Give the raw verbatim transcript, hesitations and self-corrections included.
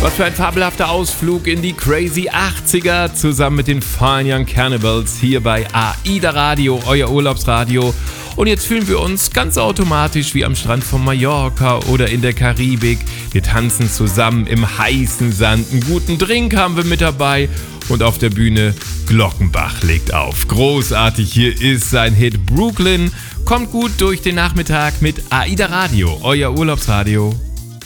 Was für ein fabelhafter Ausflug in die crazy achtziger zusammen mit den Fine Young Cannibals hier bei AIDA Radio, euer Urlaubsradio. Und jetzt fühlen wir uns ganz automatisch wie am Strand von Mallorca oder in der Karibik. Wir tanzen zusammen im heißen Sand, einen guten Drink haben wir mit dabei und auf der Bühne Glockenbach legt auf. Großartig, hier ist sein Hit Brooklyn. Kommt gut durch den Nachmittag mit AIDA Radio, euer Urlaubsradio.